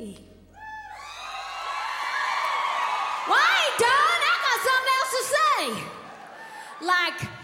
me. Well, I ain't done. I got something else to say. Like,